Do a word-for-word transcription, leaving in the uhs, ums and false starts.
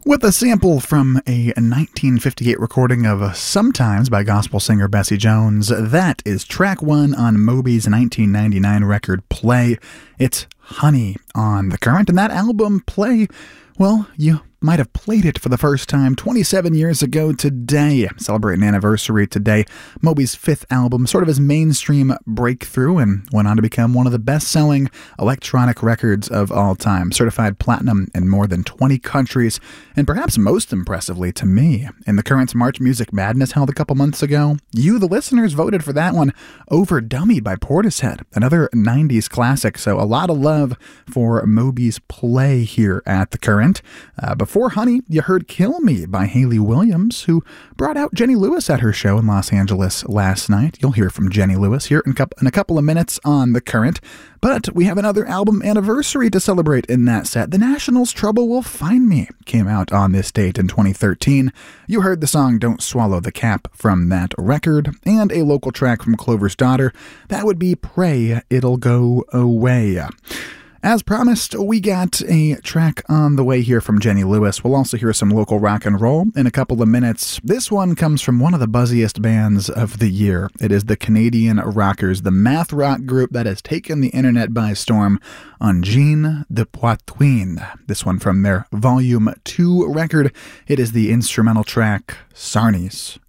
With a sample from a nineteen fifty-eight recording of Sometimes by gospel singer Bessie Jones, that is track one on Moby's nineteen ninety-nine record Play. It's Honey on The Current, and that album, Play, well, you might have played it for the first time twenty-seven years ago today. Celebrating an anniversary today. Moby's fifth album, sort of his mainstream breakthrough, and went on to become one of the best-selling electronic records of all time. Certified platinum in more than twenty countries, and perhaps most impressively to me, in The Current's March Music Madness held a couple months ago, you, the listeners, voted for that one over Dummy by Portishead, another nineties classic. So a lot of love for Moby's Play here at The Current. Uh, before Before Honey, you heard Kill Me by Hayley Williams, who brought out Jenny Lewis at her show in Los Angeles last night. You'll hear from Jenny Lewis here in a couple of minutes on The Current. But we have another album anniversary to celebrate in that set. The Nationals' Trouble Will Find Me came out on this date in twenty thirteen. You heard the song Don't Swallow the Cap from that record, and a local track from Clover's Daughter. That would be Pray It'll Go Away. As promised, we got a track on the way here from Jenny Lewis. We'll also hear some local rock and roll in a couple of minutes. This one comes from one of the buzziest bands of the year. It is the Canadian Rockers, the math rock group that has taken the internet by storm, Ungine de Poitrine. This one from their Volume two record. It is the instrumental track Sarnies.